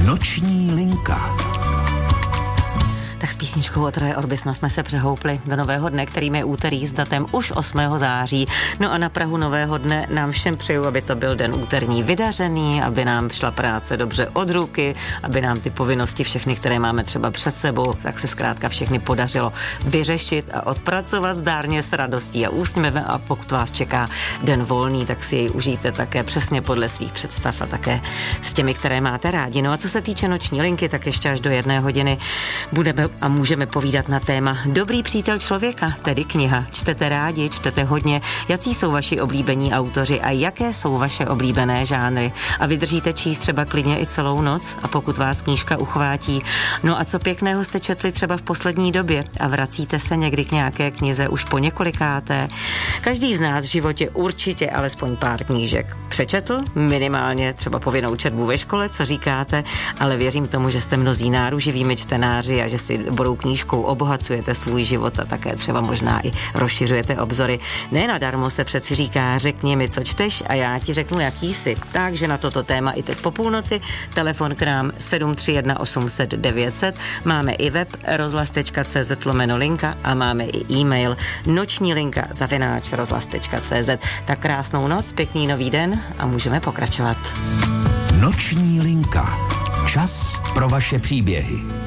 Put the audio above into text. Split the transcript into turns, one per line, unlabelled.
Noční linka.
Tak s písničkou od Roje Orbisona jsme se přehoupli do nového dne, kterým je úterý s datem už 8. září. No a na prahu nového dne nám všem přeju, aby to byl den úterní vydařený, aby nám šla práce dobře od ruky, aby nám ty povinnosti všechny, které máme třeba před sebou, tak se zkrátka všechny podařilo vyřešit a odpracovat zdárně s radostí a úsměvem, a pokud vás čeká den volný, tak si jej užijte také přesně podle svých představ a také s těmi, které máte rádi. No a co se týče noční linky, tak ještě až do 1 hodiny budeme a můžeme povídat na téma Dobrý přítel člověka, tedy kniha. Čtete rádi, čtete hodně. Jací jsou vaši oblíbení autoři a jaké jsou vaše oblíbené žánry? A vydržíte číst třeba klidně i celou noc, a pokud vás knížka uchvátí. No a co pěkného jste četli třeba v poslední době a vracíte se někdy k nějaké knize už po několikáté? Každý z nás v životě určitě alespoň pár knížek přečetl, minimálně třeba povinnou četbu ve škole, co říkáte, ale věřím tomu, že jste mnozí náruživými čtenáři a že si dobrou knížkou obohacujete svůj život a také třeba možná i rozšiřujete obzory. Nenadarmo se přeci říká, řekni mi, co čteš a já ti řeknu, jaký jsi. Takže na toto téma i teď po půlnoci telefon k nám 731 800 900, máme i web rozhlas.cz/linka a máme i e-mail nočnílinka@rozhlas.cz. Tak krásnou noc, pěkný nový den a můžeme pokračovat.
Noční linka. Čas pro vaše příběhy.